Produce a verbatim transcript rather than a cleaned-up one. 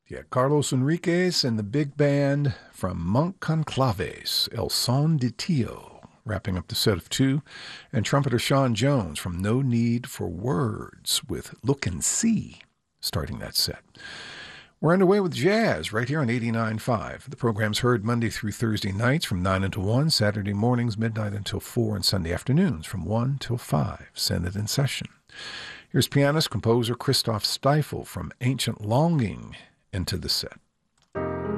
Yeah, Carlos Enriquez and the big band from Monk Conclaves, El Son de Tio, wrapping up the set of two, and trumpeter Sean Jones from No Need for Words with Look and See, starting that set. We're underway with jazz right here on eighty-nine point five. The program's heard Monday through Thursday nights from nine until one, Saturday mornings midnight until four, and Sunday afternoons from one till five. Send it in session. Here's pianist, composer Christoph Steifel from Ancient Longing into the set.